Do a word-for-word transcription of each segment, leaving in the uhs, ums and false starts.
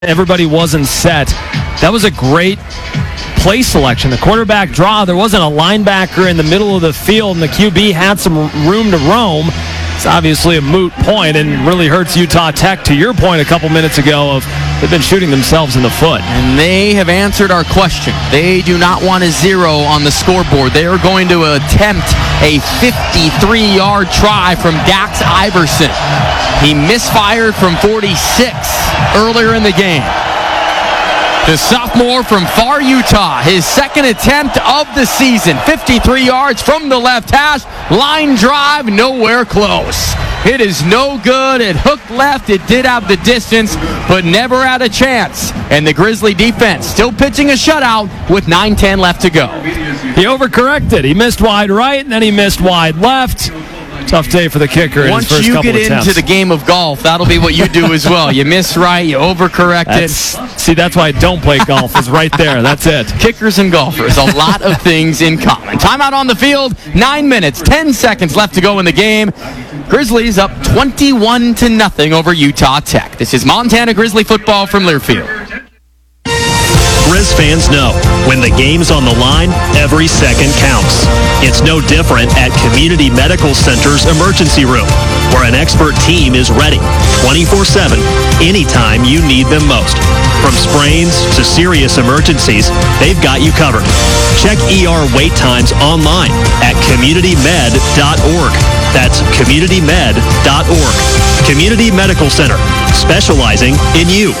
Everybody wasn't set. That was a great play selection. The quarterback draw, there wasn't a linebacker in the middle of the field, and the Q B had some room to roam. It's obviously a moot point and really hurts Utah Tech, to your point a couple minutes ago, of they've been shooting themselves in the foot. And they have answered our question. They do not want a zero on the scoreboard. They are going to attempt a fifty-three-yard try from Dax Iverson. He misfired from forty-six earlier in the game. The sophomore from Far Utah, his second attempt of the season. fifty-three yards from the left hash. Line drive, nowhere close. It is no good. It hooked left. It did have the distance, but never had a chance. And the Grizzly defense still pitching a shutout with nine ten left to go. He overcorrected. He missed wide right, and then he missed wide left. Tough day for the kicker. Once in his first you couple get attempts. into the game of golf, that'll be what you do as well. You miss right, you overcorrect That's, it. see, that's why I don't play golf. Is right there. That's it. Kickers and golfers, a lot of things in common. Timeout on the field, nine minutes, ten seconds left to go in the game. Grizzlies up twenty-one to nothing over Utah Tech. This is Montana Grizzly football from Learfield. Grizz fans know when the game's on the line, every second counts. It's no different at Community Medical Center's emergency room, where an expert team is ready twenty-four seven, anytime you need them most. From sprains to serious emergencies, they've got you covered. Check E R wait times online at community med dot org. That's community med dot org. Community Medical Center, specializing in you.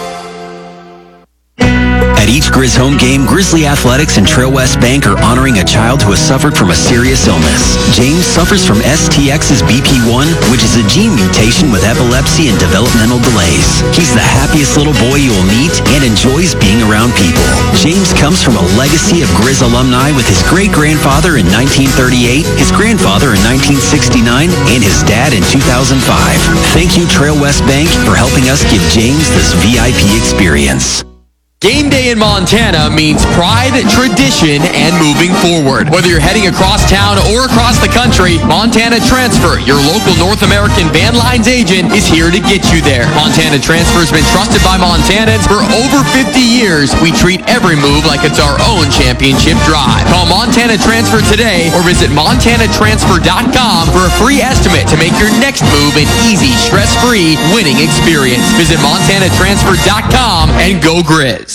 At each Grizz home game, Grizzly Athletics and Trail West Bank are honoring a child who has suffered from a serious illness. James suffers from S T X's B P one, which is a gene mutation with epilepsy and developmental delays. He's the happiest little boy you will meet and enjoys being around people. James comes from a legacy of Grizz alumni with his great-grandfather in nineteen thirty-eight, his grandfather in nineteen sixty-nine, and his dad in two thousand five. Thank you, Trail West Bank, for helping us give James this V I P experience. Game day in Montana means pride, tradition, and moving forward. Whether you're heading across town or across the country, Montana Transfer, your local North American Van Lines agent, is here to get you there. Montana Transfer has been trusted by Montanans for over fifty years. We treat every move like it's our own championship drive. Call Montana Transfer today or visit montana transfer dot com for a free estimate to make your next move an easy, stress-free winning experience. Visit montana transfer dot com and go Grizz.